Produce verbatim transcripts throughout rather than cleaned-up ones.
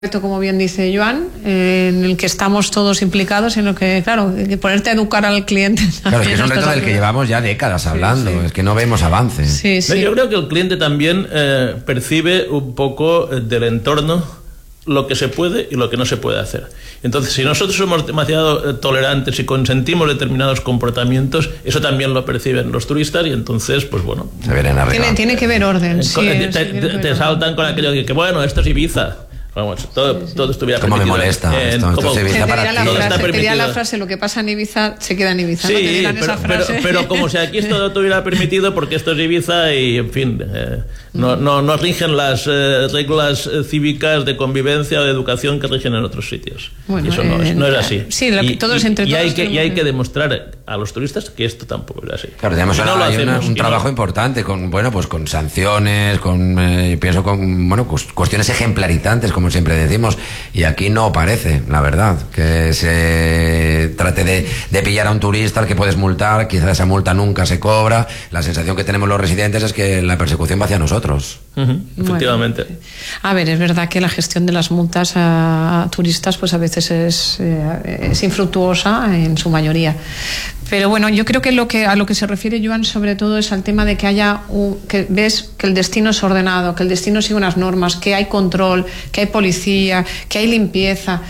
Como bien dice Joan, eh, en el que estamos todos implicados, en lo que, claro, que ponerte a educar al cliente. Claro, es que es un reto del que llevamos ya décadas hablando, sí, sí. Es que no vemos avance. Sí, sí. Yo creo que el cliente también eh, percibe un poco del entorno lo que se puede y lo que no se puede hacer. Entonces, si nosotros somos demasiado tolerantes y consentimos determinados comportamientos, eso también lo perciben los turistas y entonces, pues bueno... Se vienen arriba. Tiene, tiene que ver orden. Eh, sí, te, te, te, te saltan con aquello de que, bueno, esto es Ibiza. Vamos, todo, sí, sí. todo estuviera ¿Cómo permitido. me molesta? En, esto, como, esto Ibiza para la ti. frase, te diría la frase, lo que pasa en Ibiza se queda en Ibiza. Sí, ¿no? Te dirán pero, esa frase. pero, pero como si aquí esto estuviera permitido porque esto es Ibiza y, en fin, eh, no, no, no rigen las eh, reglas cívicas de convivencia o de educación que rigen en otros sitios. Bueno, y eso no, eh, no es así. Sí, lo que y, todos y, entre y todos hay que, y hay que... que demostrar a los turistas que esto tampoco es así. Claro, tenemos no una, hay una, un trabajo no... importante con, bueno, pues con sanciones, con, eh, pienso con, bueno, cuestiones ejemplarizantes, como siempre decimos, y aquí no parece, la verdad, que se trate de, de pillar a un turista al que puedes multar, quizás esa multa nunca se cobra. La sensación que tenemos los residentes es que la persecución va hacia nosotros. Uh-huh, efectivamente. Bueno, a ver, es verdad que la gestión de las multas a, a turistas pues a veces es, eh, es infructuosa en su mayoría. Pero bueno, yo creo que lo que a lo que se refiere Joan sobre todo es al tema de que haya un, que ves que el destino es ordenado, que el destino sigue unas normas, que hay control, que hay policía, que hay limpieza,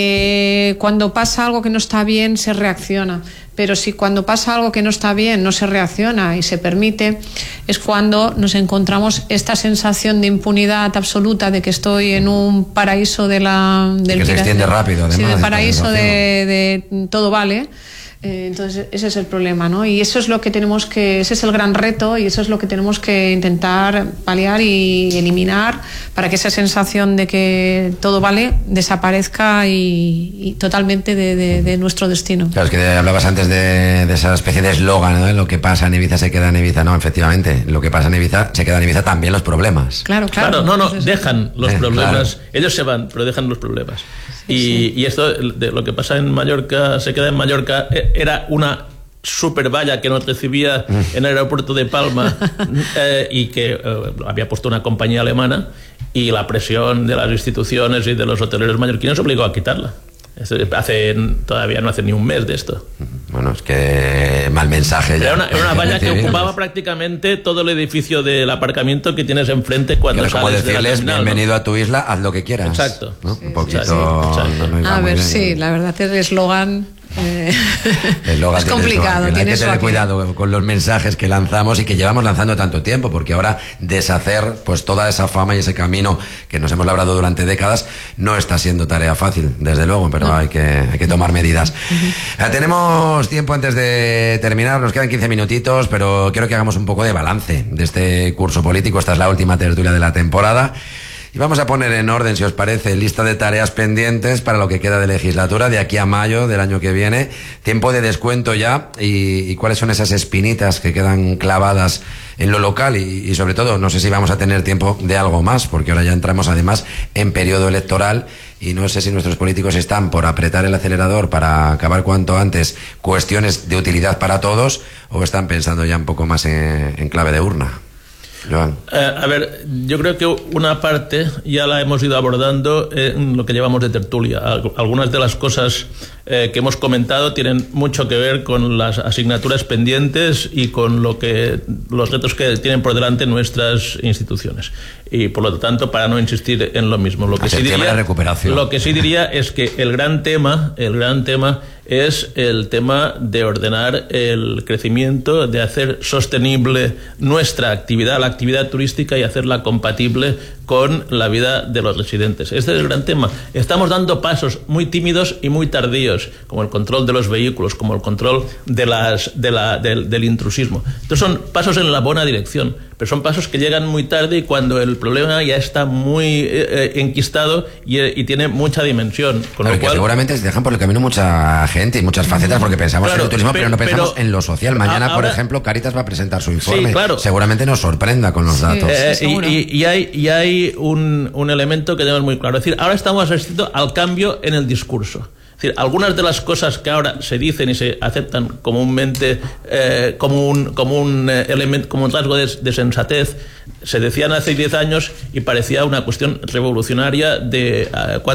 que cuando pasa algo que no está bien se reacciona. Pero si cuando pasa algo que no está bien no se reacciona y se permite, es cuando nos encontramos esta sensación de impunidad absoluta, de que estoy en un paraíso de la del que se extiende rápido, además. Sí, del paraíso de, de todo vale. Entonces ese es el problema, ¿no? Y eso es lo que tenemos que, ese es el gran reto y eso es lo que tenemos que intentar paliar y eliminar para que esa sensación de que todo vale desaparezca y, y totalmente de, de, de nuestro destino. Claro, es que hablabas antes de, de esa especie de eslogan, ¿no? Lo que pasa en Ibiza se queda en Ibiza. No, efectivamente, lo que pasa en Ibiza se queda en Ibiza, también los problemas. Claro, claro. Claro, no, no, Entonces, dejan los eh, problemas. Claro. Ellos se van, pero dejan los problemas. Sí, y, sí. y esto de lo que pasa en Mallorca se queda en Mallorca era una super valla que nos recibía en el aeropuerto de Palma eh, y que eh, había puesto una compañía alemana y la presión de las instituciones y de los hoteleros mallorquines obligó a quitarla. Hace, todavía no hace ni un mes de esto. Bueno, es que mal mensaje ya. Era una, era una valla que ocupaba prácticamente todo el edificio del aparcamiento que tienes enfrente cuando que sales de la terminal, bienvenido ¿no? a tu isla, haz lo que quieras. Exacto. ¿No? Sí, un poquito. sí, exacto. No, no a ver, bien, sí, ¿no? la verdad es el eslogan. Eh, El Logan es complicado. Tiene hay que tener aquí. cuidado con los mensajes que lanzamos y que llevamos lanzando tanto tiempo, porque ahora deshacer pues toda esa fama y ese camino que nos hemos labrado durante décadas no está siendo tarea fácil, desde luego, pero no. hay, que, hay que tomar medidas. Uh-huh. eh, tenemos tiempo antes de terminar, nos quedan quince minutitos, pero quiero que hagamos un poco de balance de este curso político. Esta es la última tertulia de la temporada. Y vamos a poner en orden, si os parece, lista de tareas pendientes para lo que queda de legislatura, de aquí a mayo del año que viene. Tiempo de descuento ya y, y cuáles son esas espinitas que quedan clavadas en lo local y, y sobre todo, no sé si vamos a tener tiempo de algo más, porque ahora ya entramos además en periodo electoral y no sé si nuestros políticos están por apretar el acelerador para acabar cuanto antes cuestiones de utilidad para todos o están pensando ya un poco más en, en clave de urna. Joan. Eh, a ver, yo creo que una parte ya la hemos ido abordando en lo que llevamos de tertulia. Algunas de las cosas eh, que hemos comentado tienen mucho que ver con las asignaturas pendientes y con lo que los retos que tienen por delante nuestras instituciones. Y por lo tanto, para no insistir en lo mismo, lo que sí diría, de recuperación. lo que sí diría es que el gran tema, el gran tema es el tema de ordenar el crecimiento, de hacer sostenible nuestra actividad, la actividad turística y hacerla compatible con la vida de los residentes. Este es el gran tema. Estamos dando pasos muy tímidos y muy tardíos, como el control de los vehículos, como el control de las, de la, del, del intrusismo. Estos son pasos en la buena dirección, pero son pasos que llegan muy tarde y cuando el problema ya está muy eh, enquistado y, y tiene mucha dimensión. Con claro, lo cual, que seguramente se dejan por el camino mucha gente y muchas facetas porque pensamos claro, en el turismo, pero, pero no pensamos pero, en lo social. Mañana, ahora, por ejemplo, Cáritas va a presentar su informe. Sí, claro. Seguramente nos sorprenda con los sí, datos. Eh, sí, y, y, y hay, y hay un, un elemento que tenemos muy claro. Es decir, ahora estamos asistiendo al cambio en el discurso. Es decir, algunas de las cosas que ahora se dicen y se aceptan comúnmente eh, como un, como un eh, elemento, como un rasgo de, de sensatez, se decían hace diez años y parecía una cuestión revolucionaria de eh,